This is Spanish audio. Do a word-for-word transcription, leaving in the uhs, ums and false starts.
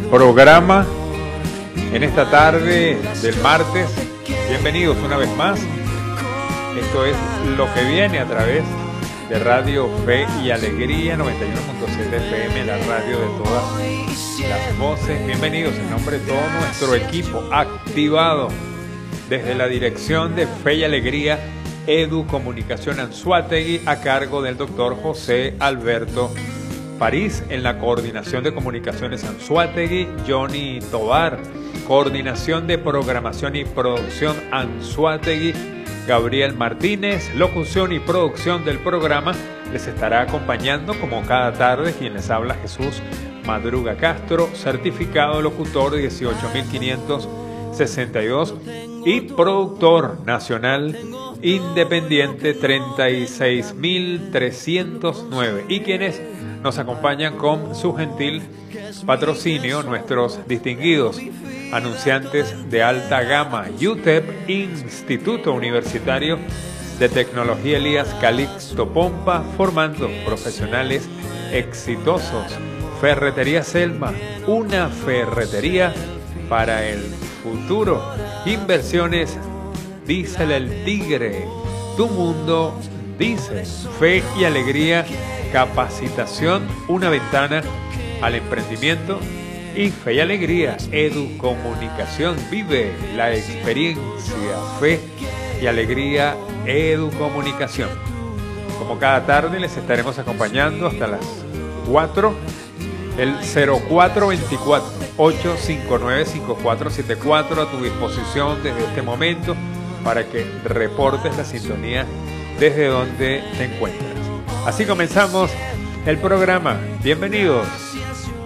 programa en esta tarde del martes. Bienvenidos una vez más. Esto es Lo que viene a través de Radio Fe y Alegría noventa y uno punto siete F M, la radio de todas las voces. Bienvenidos en nombre de todo nuestro equipo activado desde la dirección de Fe y Alegría Edu Comunicación Anzoátegui, a cargo del doctor José Alberto París. En la coordinación de comunicaciones Anzoátegui, Johnny Tobar. Coordinación de programación y producción Anzoátegui, Gabriel Martínez. Locución y producción del programa les estará acompañando como cada tarde quien les habla, Jesús Madruga Castro, certificado locutor dieciocho mil quinientos sesenta y dos y productor nacional independiente treinta y seis mil trescientos nueve, y quienes nos acompañan con su gentil patrocinio, nuestros distinguidos anunciantes de alta gama, U T E P, Instituto Universitario de Tecnología Elías Calixto Pompa, formando profesionales exitosos. Ferretería Selma, una ferretería para el futuro. Inversiones Diesel El Tigre, tu mundo dice. Fe y Alegría, capacitación, una ventana al emprendimiento. Y Fe y Alegría Edu Comunicación, vive la experiencia. Fe y Alegría Edu Comunicación. Como cada tarde les estaremos acompañando hasta las cuatro. El cero cuatro veinticuatro, ocho cinco nueve, cinco cuatro siete cuatro a tu disposición desde este momento para que reportes la sintonía desde donde te encuentras. Así comenzamos el programa. Bienvenidos.